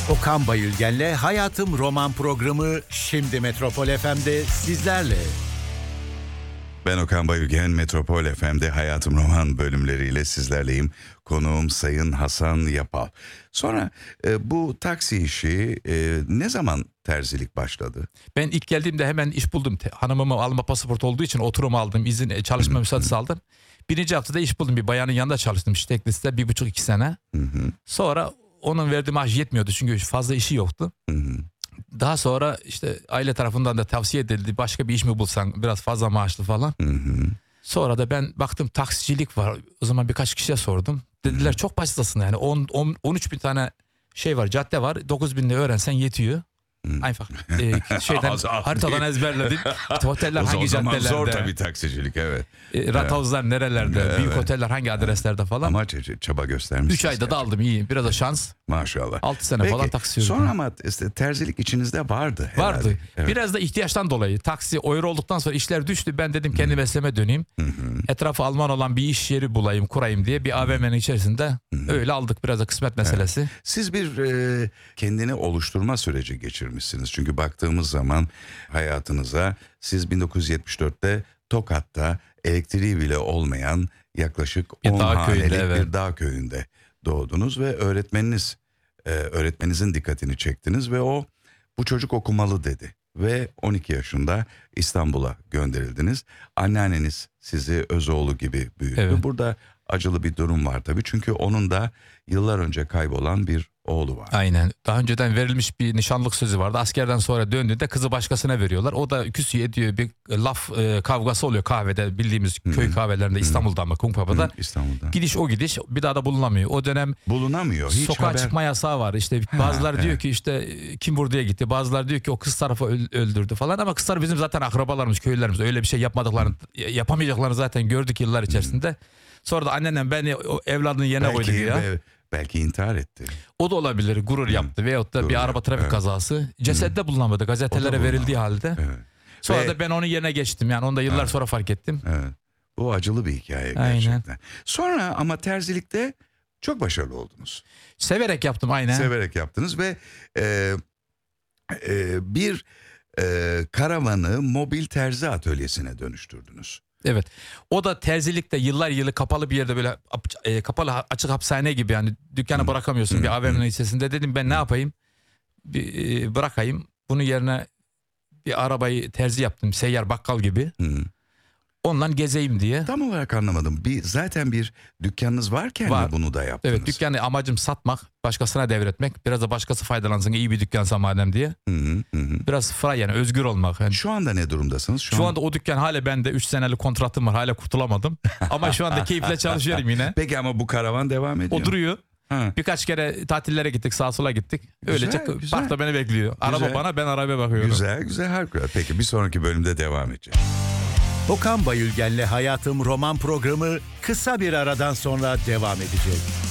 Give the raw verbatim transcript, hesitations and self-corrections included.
Okan Bayülgen'le Hayatım Roman programı şimdi Metropol F M'de sizlerle. Ben Okan Bayülgen, Metropol F M'de Hayatım Roman bölümleriyle sizlerleyim. Konuğum Sayın Hasan Yapal. Sonra e, bu taksi işi e, ne zaman terzilik başladı? Ben ilk geldiğimde hemen iş buldum. Hanımımı alma pasaport olduğu için oturum aldım, izin çalışma müsaadesi aldım. Birinci haftada iş buldum. Bir bayanın yanında çalıştım işte Teklis'te bir buçuk iki sene. Hı hı. Sonra onun verdiği maaş yetmiyordu çünkü fazla işi yoktu. Hı hı. Daha sonra işte aile tarafından da tavsiye edildi. Başka bir iş mi bulsan biraz fazla maaşlı falan. Hı hı. Sonra da ben baktım taksicilik var. O zaman birkaç kişiye sordum. Dediler çok basit aslında yani on, on, on üç bin tane şey var, cadde var. dokuz bin de öğrensen yetiyor. Aynı e, şeyden Az, az haritadan değil. ezberledin. Oteller O hangi zaman caddelerde? zor tabii taksicilik, evet. E, Rathavuzlar nerelerde? Evet. Büyük oteller hangi adreslerde falan. Ama ç- çaba göstermişsiniz. üç ayda da aldım iyi. Biraz da şans. Maşallah. altı sene Peki, falan taksi yürüdüm. sonra ama işte terzilik içinizde vardı herhalde. Vardı. Evet. Biraz da ihtiyaçtan dolayı. Taksi euro olduktan sonra işler düştü. Ben dedim kendi mesleğime döneyim. Hı hı. Etrafı Alman olan bir iş yeri bulayım, kurayım diye bir A V M'nin içerisinde öyle aldık. Biraz da kısmet meselesi. Siz bir e, kendini oluşturma süreci geçirmişsiniz. Çünkü baktığımız zaman hayatınıza siz bin dokuz yüz yetmiş dörtte Tokat'ta elektriği bile olmayan yaklaşık Bir on dağ hanelik köyünde, evet. bir dağ köyünde doğdunuz ve öğretmeniniz e, öğretmeninizin dikkatini çektiniz ve o bu çocuk okumalı dedi. Ve on iki yaşında İstanbul'a gönderildiniz. Anneanneniz sizi öz oğlu gibi büyüttü. Evet. Burada acılı bir durum var tabii. Çünkü onun da yıllar önce kaybolan bir oğlu var. Aynen. Daha önceden verilmiş bir nişanlık sözü vardı. Askerden sonra döndüğünde kızı başkasına veriyorlar. O da küsüyor ediyor, bir laf e, kavgası oluyor kahvede, bildiğimiz köy kahvelerinde İstanbul'da ama Kumkapı'da. Hı, İstanbul'da. Gidiş o gidiş bir daha da bulunamıyor. O dönem Bulunamıyor. Hiç sokağa haber. çıkma yasağı var. İşte bazıları evet. diyor ki işte kim buraya gitti. Bazıları diyor ki o kız tarafı öl- öldürdü falan. Ama kızlar bizim zaten akrabalarımız, köylülerimiz. Öyle bir şey yapmadıklarını, yapamayacaklarını zaten gördük yıllar içerisinde. Sonra da anneannem beni o evladının yerine koydu Belki, ya. be- belki intihar etti. O da olabilir. Gurur yaptı. Veyahut da Gurur bir araba yaptı, trafik evet. kazası. Cesette bulunamadı. Gazetelere verildiği halde. Evet. Sonra Ve- da ben onun yerine geçtim. Yani onu da yıllar Evet. sonra fark ettim. Evet. Bu acılı bir hikaye Aynen. gerçekten. Sonra ama terzilikte çok başarılı oldunuz. Severek yaptım aynen. Severek yaptınız ve e, e, bir e, karavanı mobil terzi atölyesine dönüştürdünüz. Evet. O da terzilikte yıllar yılı kapalı bir yerde böyle e, kapalı açık hapishane gibi yani dükkanı bırakamıyorsun bir A V M'nin içerisinde. Dedim ben ne yapayım? Bir e, bırakayım. Bunun yerine bir arabayı terzi yaptım. Seyyar bakkal gibi. Hı. Ondan gezeyim diye. Tam olarak anlamadım. Bir zaten bir dükkanınız varken Var. mi bunu da yaptınız? Evet, dükkanı amacım satmak, başkasına devretmek. Biraz da başkası faydalansın, iyi bir dükkansa madem diye. Hı hı, hı hı. Biraz fray yani özgür olmak. Yani Şu anda ne durumdasınız? Şu, şu an... anda o dükkan hala bende üç senelik kontratım var. Hala kurtulamadım. Ama şu anda keyifle çalışıyorum yine. Peki ama bu karavan devam ediyor. O duruyor. Ha. Birkaç kere tatillere gittik, sağa sola gittik. Güzel, Öylece güzel. parkta beni bekliyor. Araba Güzel. bana, ben arabaya bakıyorum. Güzel güzel harikulade. Peki bir sonraki bölümde devam edeceğiz. Okan Bayülgen'le Hayatım Roman programı kısa bir aradan sonra devam edecek.